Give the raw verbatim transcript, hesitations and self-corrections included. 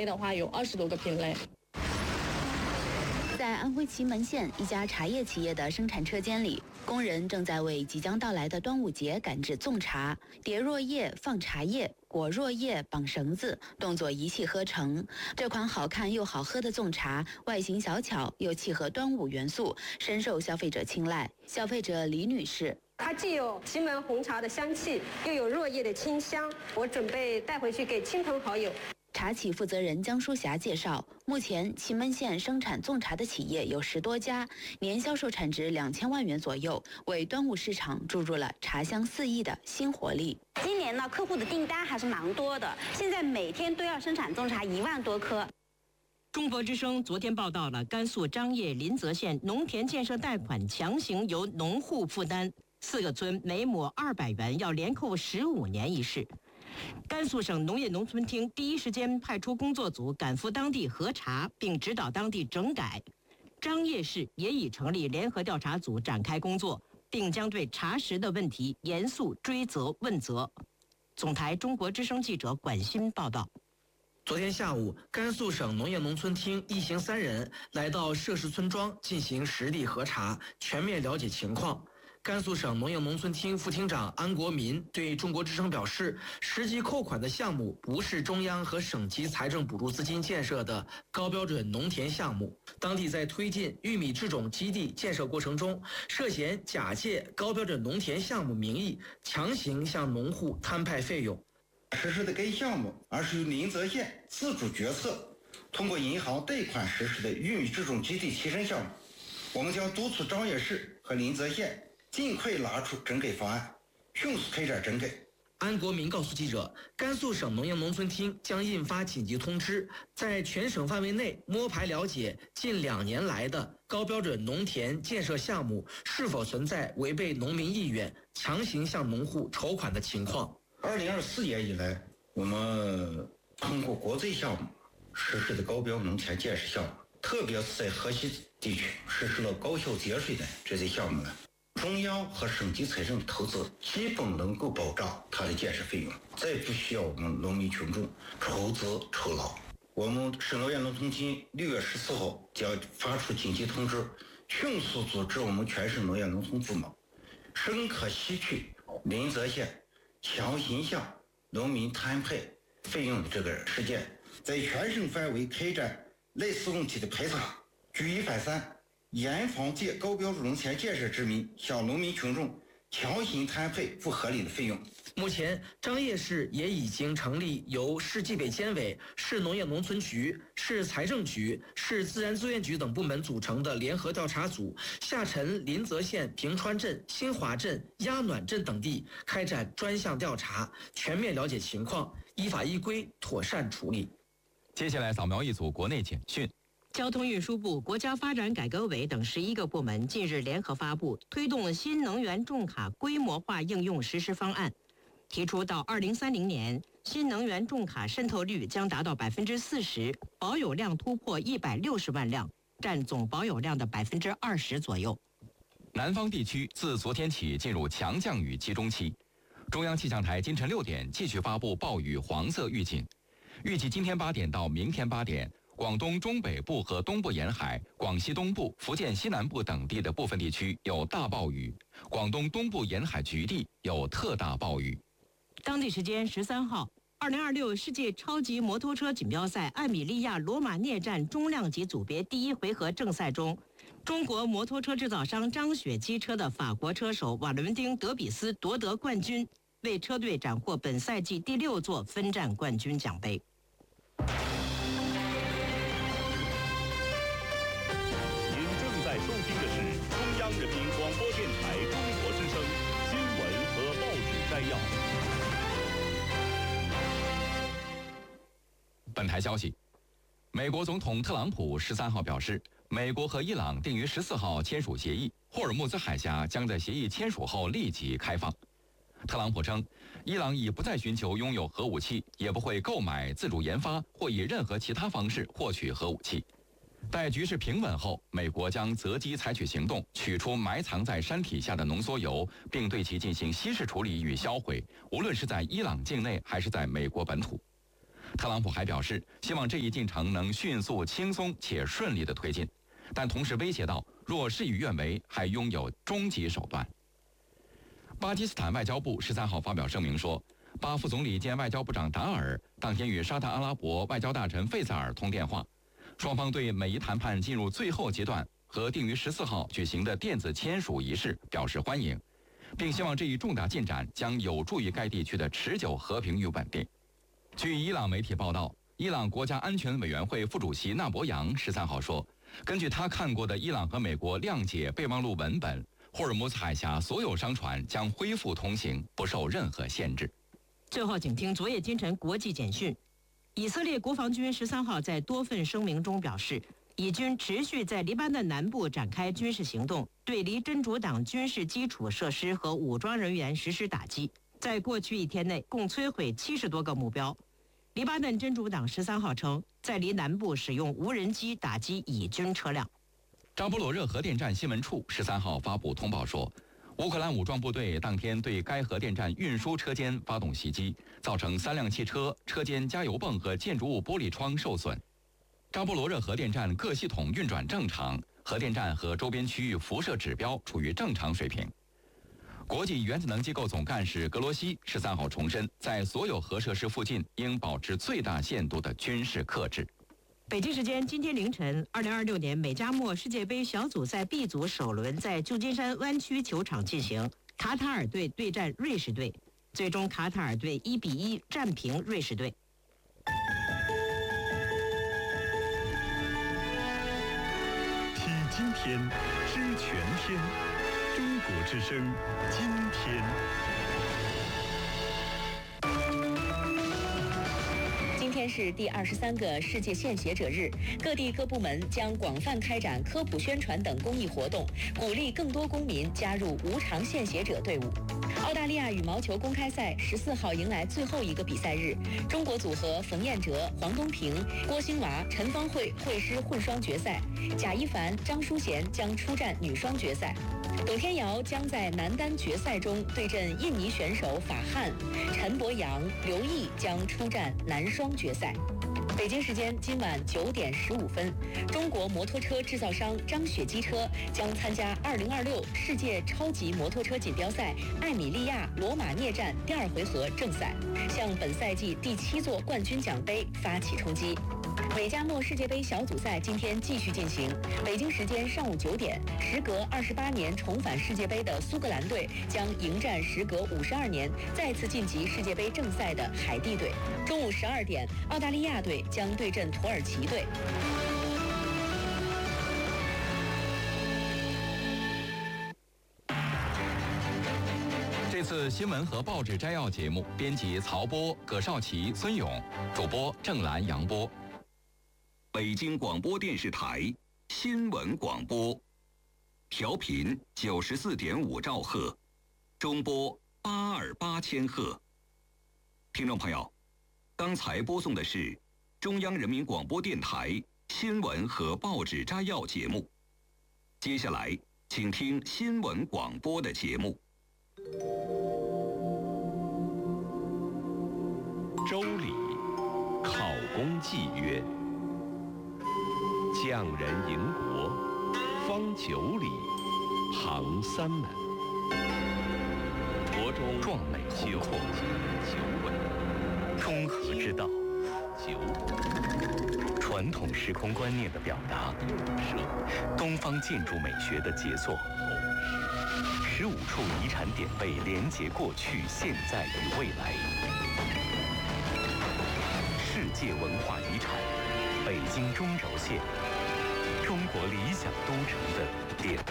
的话有二十多个品类。 在安徽祁门县一家茶叶企业的生产车间里，工人正在为即将到来的端午节赶制粽茶，叠箬叶放茶叶，裹箬叶绑绳子，动作一气呵成。这款好看又好喝的粽茶，外形小巧又契合端午元素，深受消费者青睐。消费者李女士。 它既有祁门红茶的香气，又有箬叶的清香，我准备带回去给亲朋好友。 茶企负责人江淑霞介绍，目前祁门县生产粽茶的企业有十多家，年销售产值两千万元左右，为端午市场注入了茶香四溢的新活力。 今年呢，客户的订单还是蛮多的，现在每天都要生产粽茶一万多颗。 中国之声昨天报道了甘肃张掖临泽县农田建设贷款强行由农户负担，四个村每亩二百元，要连扣十五年一事。甘肃省农业农村厅第一时间派出工作组赶赴当地核查，并指导当地整改。张掖市也已成立联合调查组展开工作，并将对查实的问题严肃追责问责。总台中国之声记者管欣报道。 昨天下午，甘肃省农业农村厅一行三人来到涉事村庄进行实地核查，全面了解情况。甘肃省农业农村厅副厅长安国民对中国之声表示，实际扣款的项目不是中央和省级财政补助资金建设的高标准农田项目，当地在推进玉米制种基地建设过程中，涉嫌假借高标准农田项目名义，强行向农户摊派费用。 实施的该项目，而是由临泽县自主决策，通过银行贷款实施的玉米制种基地提升项目。我们将督促张掖市和临泽县尽快拿出整改方案，迅速开展整改。 安国民告诉记者，甘肃省农业农村厅将印发紧急通知，在全省范围内摸排了解近两年来的高标准农田建设项目是否存在违背农民意愿、强行向农户筹款的情况。 二零二四年以来，我们通过国债项目实施的高标农田建设项目，特别是在河西地区实施了高效节税的这些项目呢，中央和省级财政投资基本能够保障它的建设费用，再不需要我们农民群众筹资筹劳。我们省农业农村厅六月十四号将发出紧急通知，迅速组织我们全省农业农村部门深刻吸取临泽县强行向农民摊派费用的这个事件，在全省范围开展类似问题的排查，举一反三，严防借高标准农田建设之名向农民群众强行摊派不合理的费用。 目前，张掖市也已经成立由市纪委监委、市农业农村局、市财政局、市自然资源局等部门组成的联合调查组，下沉临泽县平川镇、新华镇、鸭暖镇等地，开展专项调查，全面了解情况，依法依规妥善处理。 接下来扫描一组国内简讯。 交通运输部、国家发展改革委等十一个部门近日联合发布推动新能源重卡规模化应用实施方案，提出到二零三零年，新能源重卡渗透率将达到百分之四十，保有量突破一百六十万辆，占总保有量的百分之二十左右。 南方地区自昨天起进入强降雨集中期，中央气象台今晨六点继续发布暴雨黄色预警，预计今天八点到明天八点。广东中北部和东部沿海、广西东部、福建西南部等地的部分地区有大暴雨，广东东部沿海局地有特大暴雨。 当地时间十三号，二零二六世界超级摩托车锦标赛艾米利亚罗马涅站中量级组别第一回合正赛中，中国摩托车制造商张雪机车的法国车手瓦伦丁·德比斯夺得冠军，为车队斩获本赛季第六座分站冠军奖杯。 收听的是中央人民广播电台中国之声新闻和报纸摘要。 本台消息，美国总统特朗普十三号表示，美国和伊朗定于十四号签署协议，霍尔木兹海峡将在协议签署后立即开放。特朗普称，伊朗已不再寻求拥有核武器，也不会购买、自主研发或以任何其他方式获取核武器。待局势平稳后，美国将择机采取行动，取出埋藏在山体下的浓缩铀，并对其进行稀释处理与销毁，无论是在伊朗境内还是在美国本土。 特朗普还表示，希望这一进程能迅速、轻松且顺利地推进，但同时威胁到，若事与愿违，还拥有终极手段。巴基斯坦外交部十三号发表声明说，巴副总理兼外交部长达尔当天与沙特阿拉伯外交大臣费塞尔通电话，双方对美伊谈判进入最后阶段和定于十四号举行的电子签署仪式表示欢迎，并希望这一重大进展将有助于该地区的持久和平与稳定。据伊朗媒体报道，伊朗国家安全委员会副主席纳博扬十三号说，根据他看过的伊朗和美国谅解备忘录文本，霍尔木兹海峡所有商船将恢复通行，不受任何限制。 最后，请听昨夜今晨国际简讯。以色列国防军十三号在多份声明中表示，以军持续在黎巴嫩南部展开军事行动，对离真主党军事基础设施和武装人员实施打击，在过去一天内共摧毁七十多个目标。黎巴嫩真主党十三号称，在离南部使用无人机打击以军车辆。 扎波罗热核电站新闻处十三号发布通报说，乌克兰武装部队当天对该核电站运输车间发动袭击，造成三辆汽车、车间加油泵和建筑物玻璃窗受损。扎波罗热核电站各系统运转正常，核电站和周边区域辐射指标处于正常水平。国际原子能机构总干事格罗西十三号重申，在所有核设施附近应保持最大限度的军事克制。 北京时间今天凌晨，二零二六年美加墨世界杯小组赛 B 组首轮在旧金山湾区球场进行，卡塔尔队对战瑞士队，最终卡塔尔队一比一战平瑞士队。 体今天，知全天，中国之声，今天。 今天是第二十三个世界献血者日，各地各部门将广泛开展科普宣传等公益活动，鼓励更多公民加入无偿献血者队伍。澳大利亚羽毛球公开赛十四号迎来最后一个比赛日，中国组合冯彦哲、黄东萍、郭兴娃、陈芳慧会师混双决赛，贾一凡、张淑娴将出战女双决赛。董天瑶将在男单决赛中对阵印尼选手法汉，陈博洋、刘毅将出战男双决赛。北京时间今晚九点十五分，中国摩托车制造商张雪机车将参加二零二六世界超级摩托车锦标赛艾米利亚罗马涅站第二回合正赛，向本赛季第七座冠军奖杯发起冲击。美加墨世界杯小组赛今天继续进行。北京时间上午九点，时隔二十八年重返世界杯的苏格兰队将迎战时隔五十二年再次晋级世界杯正赛的海地队。中午十二点，澳大利亚队将对阵土耳其队。 这次新闻和报纸摘要节目，编辑曹波、葛少奇、孙勇，主播郑兰、杨波。 北京广播电视台新闻广播，调频九十四点五兆赫，中波八二八千赫。听众朋友，刚才播送的是中央人民广播电台新闻和报纸摘要节目。接下来，请听新闻广播的节目。 周礼，考公祭曰：匠人迎国，方九里，行三门。国中壮美宏阔， 九尾，中和之道，九传统时空观念的表达，设东方建筑美学的杰作。十五处遗产点位连接过去、现在与未来。世界文化遗产，北京中轴线，中国理想都城的点。